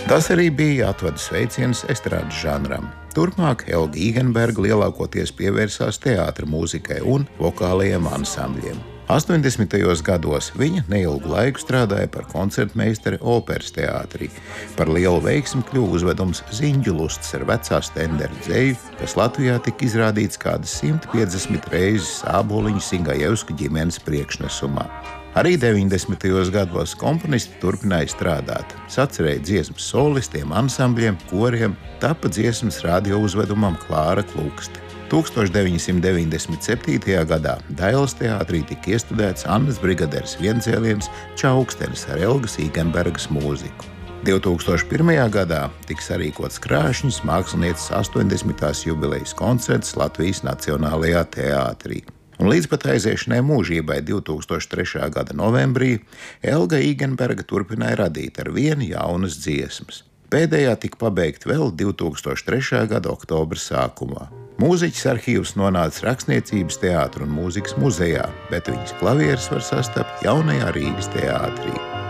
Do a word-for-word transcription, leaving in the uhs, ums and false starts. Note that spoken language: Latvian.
Tas arī bija atvadu sveiciens estrādes žanram. Turpmāk Elga Īgenberga lielākoties pievērsās teātra mūzikai un vokālajiem ansambļiem. astoņdesmitajos gados viņa neilgu laiku strādāja par koncertmeistari operas teātrī. Par lielu veiksmi kļuva uzvedums Ziņģu lusts ar vecā Stendera dzeju, kas Latvijā tika izrādīts kādas simt piecdesmit reizes Āboliņu Sigajevsku ģimenes priekšnesumā. Arī deviņdesmitajos gados komponisti turpināja strādāt. Sacerēja dziesmas solistiem, ansambļiem, koriem, tapa dziesmas radio uzvedumam Klāra Klukste. tūkstoš deviņsimt deviņdesmit septītajā gadā Dailes teātrī tika iestudēts Annas brigaderes viencēliens Čaukstenis ar Elgas Īgenbergas mūziku. divtūkstoš pirmajā gadā tika sarīkots Krāšņas mākslinieces astoņdesmitās jubilejas koncerts Latvijas Nacionālajā teātrī. Un līdz pat aiziešanai mūžībai divtūkstoš trešā gada novembrī Elga Īgenberga turpināja radīt ar vienu jaunas dziesmas. Pēdējā tika pabeigta vēl divtūkstoš trešā gada oktobra sākumā. Mūziķis arhīvs nonāca Rakstniecības teātra un mūzikas muzejā, bet viņas klavieres var sastapt jaunajā Rīgas teātrī.